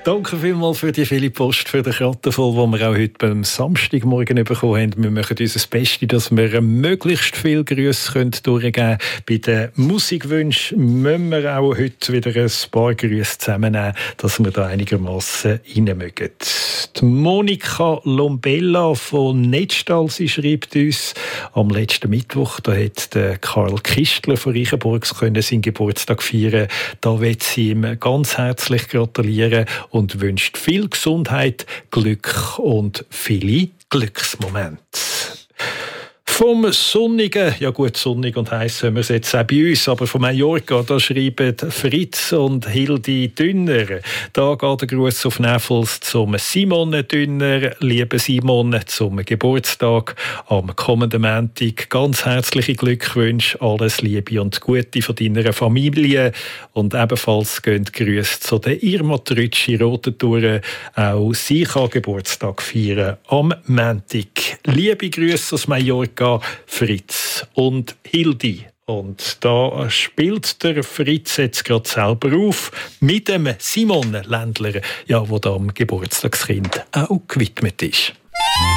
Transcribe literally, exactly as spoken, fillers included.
Danke vielmals für die viele Post für den Krattenvoll, die wir auch heute beim Samstagmorgen bekommen haben. Wir machen unser Bestes, dass wir möglichst viele Grüße durchgeben können. Bei den Musikwünschen müssen wir auch heute wieder ein paar Grüße zusammennehmen, dass wir da einigermaßen rein mögen. Die Monika Lombella von Netztal, sie schreibt uns, am letzten Mittwoch, da hat der Karl Kistler von Reichenburg seinen Geburtstag feiern. Da will sie ihm ganz herzlich gratulieren und wünscht viel Gesundheit, Glück und viele Glücksmomente. Vom sonnigen, ja gut, sonnig und heiß haben wir es jetzt auch bei uns, aber von Mallorca, da schreiben Fritz und Hildi Dünner. Da geht der Gruß auf Näfels zum Simone Dünner. Liebe Simone, zum Geburtstag am kommenden Montag. Ganz herzliche Glückwünsche, alles Liebe und Gute von deiner Familie. Und ebenfalls gehen Grüße zu der Irma Trütschi Rotentour. Auch sie kann Geburtstag feiern am Montag. Liebe Grüße aus Mallorca, Fritz und Hildi. Und da spielt der Fritz jetzt gerade selber auf mit dem Simon Ländler, ja, wo da am Geburtstagskind auch gewidmet ist.